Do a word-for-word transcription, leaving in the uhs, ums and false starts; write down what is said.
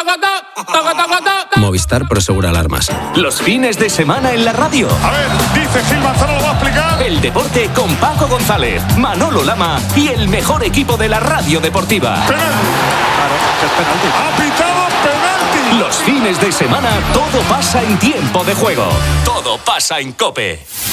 Movistar Prosegura Alarmas. Los fines de semana en la radio. A ver, dice Gil Manzano, lo va a explicar. El deporte con Paco González, Manolo Lama y el mejor equipo de la radio deportiva. Penalti. Claro, es penalti. Ha pitado penalti. Los fines de semana todo pasa en tiempo de juego. Todo pasa en COPE.